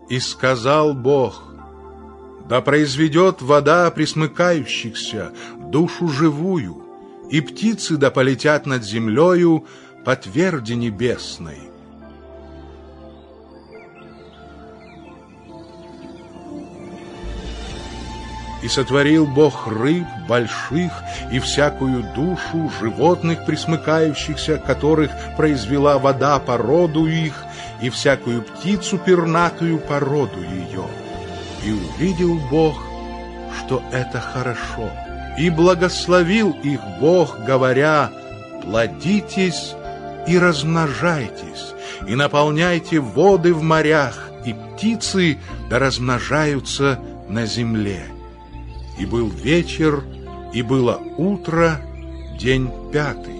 И сказал Бог: да произведет вода пресмыкающихся душу живую, и птицы да полетят над землею по тверди небесной. И сотворил Бог рыб больших и всякую душу животных пресмыкающихся, которых произвела вода по роду их, и всякую птицу пернатую по роду ее. И увидел Бог, что это хорошо, и благословил их Бог, говоря: плодитесь и размножайтесь, и наполняйте воды в морях, и птицы да размножаются на земле. И был вечер, и было утро, день 5.